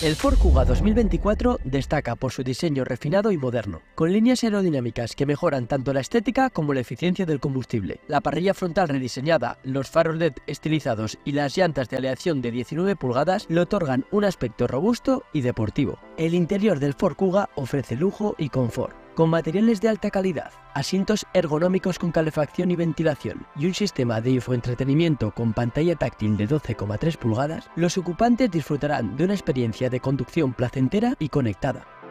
El Ford Kuga 2024 destaca por su diseño refinado y moderno, con líneas aerodinámicas que mejoran tanto la estética como la eficiencia del combustible. La parrilla frontal rediseñada, los faros LED estilizados y las llantas de aleación de 19 pulgadas le otorgan un aspecto robusto y deportivo. El interior del Ford Kuga ofrece lujo y confort, con materiales de alta calidad, asientos ergonómicos con calefacción y ventilación y un sistema de infoentretenimiento con pantalla táctil de 12,3 pulgadas, los ocupantes disfrutarán de una experiencia de conducción placentera y conectada.